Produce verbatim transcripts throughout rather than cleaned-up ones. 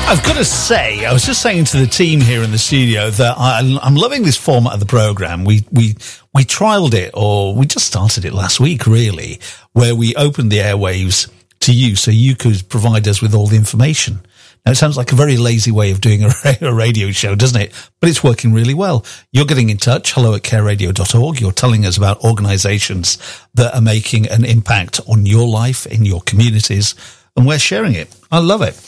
I've got to say, I was just saying to the team here in the studio that I, I'm loving this format of the programme. We, we, we trialled it, or we just started it last week, really, where we opened the airwaves to you so you could provide us with all the information. Now, it sounds like a very lazy way of doing a, a radio show, doesn't it? But it's working really well. You're getting in touch, hello at care radio dot org. You're telling us about organisations that are making an impact on your life, in your communities, and we're sharing it. I love it.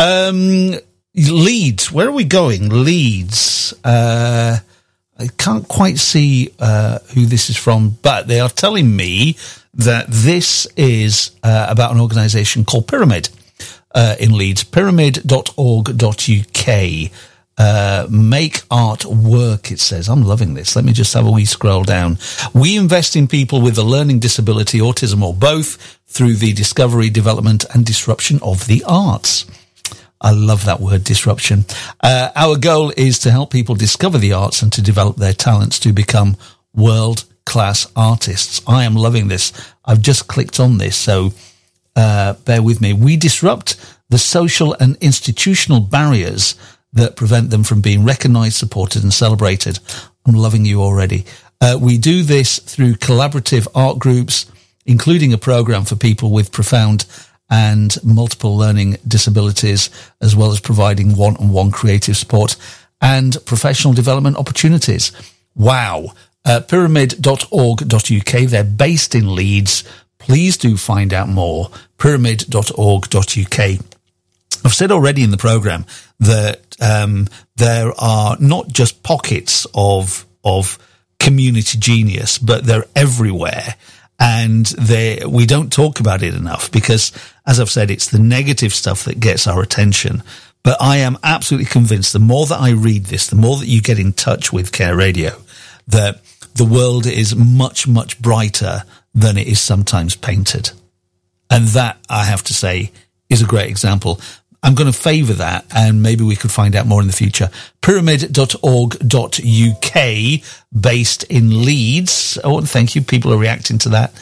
Um, Leeds, where are we going? Leeds. Uh, I can't quite see uh, who this is from, but they are telling me that this is uh, about an organisation called Pyramid uh, in Leeds. pyramid dot org dot U K. Uh, make art work, it says. I'm loving this. Let me just have a wee scroll down. We invest in people with a learning disability, autism, or both through the discovery, development, and disruption of the arts. I love that word, disruption. Uh, our goal is to help people discover the arts and to develop their talents to become world-class artists. I am loving this. I've just clicked on this, so uh, bear with me. We disrupt the social and institutional barriers that prevent them from being recognised, supported and celebrated. I'm loving you already. Uh, we do this through collaborative art groups, including a programme for people with profound and multiple learning disabilities, as well as providing one-on-one creative support and professional development opportunities. Wow. Uh, pyramid dot org dot U K. They're based in Leeds. Please do find out more. pyramid dot org dot U K. I've said already in the programme that um, there are not just pockets of of community genius, but they're everywhere. And they, we don't talk about it enough because, as I've said, it's the negative stuff that gets our attention. But I am absolutely convinced the more that I read this, the more that you get in touch with Care Radio, that the world is much, much brighter than it is sometimes painted. And that, I have to say, is a great example. I'm going to favour that, and maybe we could find out more in the future. pyramid dot org dot U K, based in Leeds. Oh, thank you. People are reacting to that.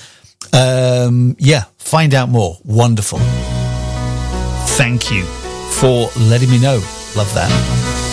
Um, yeah, find out more. Wonderful. Thank you for letting me know. Love that.